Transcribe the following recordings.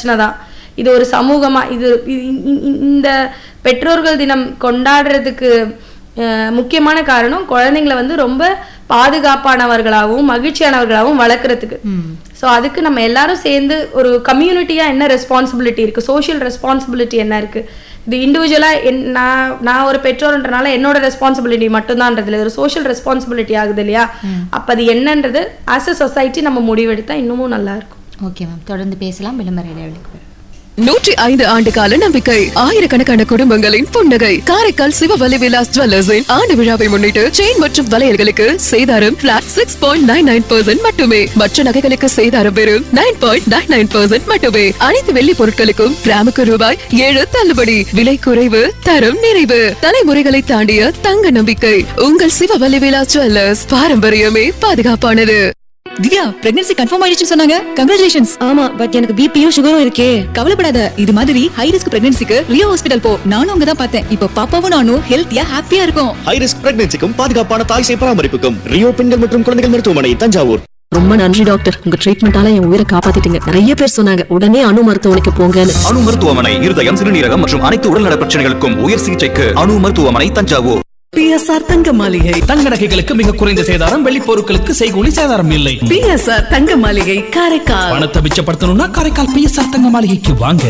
பிரச்சனை தான். இது ஒரு சமூகமா இந்த பெற்றோர்கள் தினம் கொண்டாடுறதுக்கு முக்கியமான காரணம் குழந்தைங்களை வந்து ரொம்ப பாதுகாப்பானவர்களாகவும் மகிழ்ச்சியானவர்களாகவும் வளர்க்குறதுக்கு. ஸோ அதுக்கு நம்ம எல்லாரும் சேர்ந்து ஒரு கம்யூனிட்டியாக என்ன ரெஸ்பான்சிபிலிட்டி இருக்குது, சோஷியல் ரெஸ்பான்சிபிலிட்டி என்ன இருக்குது, இது இண்டிவிஜுவலாக நான் ஒரு பெற்றோர்ன்றனால என்னோட ரெஸ்பான்சிபிலிட்டி மட்டும்தான்றதுல ஒரு சோஷியல் ரெஸ்பான்சிபிலிட்டி ஆகுது இல்லையா? அப்போ அது என்னன்றது ஆஸ் அ சொசைட்டி நம்ம முடிவெடுத்தா இன்னமும் நல்லா இருக்கும். ஓகே மேம், தொடர்ந்து பேசலாம். விளம்பர இடைவெளிக்கு 105 ஆண்டு கால நம்பிக்கை, ஆயிரக்கணக்கான குடும்பங்களின் புன்னகை. காரைக்கால் சிவவலி விலாஸ் ஜுவல்லர்ஸின் ஆண்டு விழாவை முன்னிட்டு செயின் மற்றும் வளையல்களுக்கு சேதாரம் பிளாட் 6.99% மட்டுமே. மற்ற நகைகளுக்கு சேதாரம் வெறும் 9.99% மட்டுமே. அனைத்து வெள்ளி பொருட்களுக்கும் கிராமுக்கு ரூபாய் 7 தள்ளுபடி. விலை குறைவு, தரம் நிறைவு. தலைமுறைகளை தாண்டிய தங்க நம்பிக்கை உங்கள் சிவவலி விலாஸ் ஜுவல்லர்ஸ். பாரம்பரியமே பாதுகாப்பானது. திவ்யா, பிரெக்னன்சி கன்ஃபார்ம் ஆயிடுச்சுன்னு சொன்னாங்க. கங்க்ராச்சுலேஷன்ஸ். ஆமா, பட் எனக்கு பிபியும் சுகரும் இருக்கே. கவலைப்படாத, இது மாதிரி ஹை ரிஸ்க் பிரெக்னன்சிக்கு ரியோ ஹாஸ்பிடல் போ. நானும் அங்க தான் பார்த்தேன். இப்போ பாப்பாவும் நானும் ஹெல்த்தியா ஹாப்பியா இருக்கும். ஹை ரிஸ்க் பிரெக்னன்சிக்கும் பாதுகாப்பான தாய் சேய் பராமரிப்புக்கும் ரியோ பெண்கள் மற்றும் குழந்தைகள் மருத்துவமனை, தஞ்சாவூர். ரொம்ப நன்றி டாக்டர், உங்க ட்ரீட்மெண்டால என் உயிரை காப்பாத்திட்டீங்க. நிறைய பேர் சொன்னாங்க உடனே அணு மருத்துவமனைக்கு போங்கன்னு. அணு மருத்துவமனை இருதயம், சிறுநீரகம் மற்றும் அனைத்து உடல்நல பிரச்சனைகளுக்கும் உயர் சிகிச்சைக்கு அணு மருத்துவமனை, தஞ்சாவூர். பிஎஸ்ஆர் தங்க மாளிகை. தங்க நகைகளுக்கு மிக குறைந்த சேதாரம், வெள்ளி பொருட்களுக்கு செய்கூலி சேதாரம் இல்லை. பிஎஸ்ஆர் தங்க மாளிகை, காரைக்கால். பணத்தை மிச்சப்படுத்தணும்னா காரைக்கால் பிஎஸ்ஆர் தங்க மாளிகைக்கு வாங்க.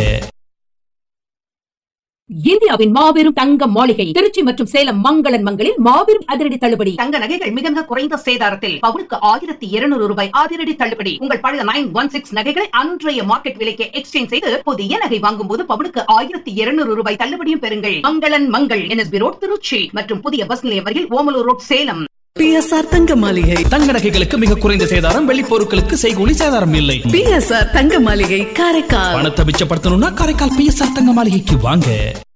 இந்தியாவின் மாபெரும் தங்க மாளிகை திருச்சி மற்றும் சேலம் மங்களன் மங்களில் மாபெரும் அதிரடி தள்ளுபடி. தங்க நகைகள் மிக மிக குறைந்த சேதாரத்தில் பவுனுக்கு 1200 ரூபாய் அதிரடி தள்ளுபடி. உங்கள் பழைய 916 நகைகளை அன்றைய மார்க்கெட் விலைக்கு எக்ஸ்சேஞ்ச் செய்து புதிய நகை வாங்கும் போது பவுனுக்கு 1200 ரூபாய் தள்ளுபடியும் பெறுங்கள். மங்களன் மங்கள், NSB ரோட், திருச்சி மற்றும் புதிய பஸ் நிலையம் அருகில் ஓமலூர் ரோட், சேலம். பிஎஸ்ஆர் தங்க மாளிகை. தங்க நகைகளுக்கு மிக குறைந்த சேதாரம், வெள்ளி பொருட்களுக்கு செய்கூலி சேதாரம் இல்லை. பிஎஸ்ஆர் தங்க மாளிகை, காரைக்கால். பணத்தை மிச்சப்படுத்தணும்னா காரைக்கால் பிஎஸ்ஆர் தங்க மாளிகைக்கு வாங்க.